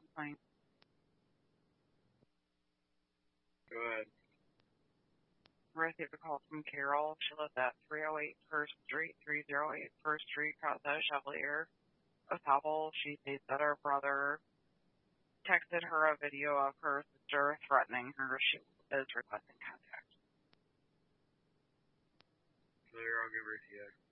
Fine. Go ahead. Received a call from Carol. She lives at 308 First Street, 308 First Street, outside Chevalier, Otaval. She states that her brother texted her a video of her sister threatening her. She is requesting contact. Later, I'll give her to you.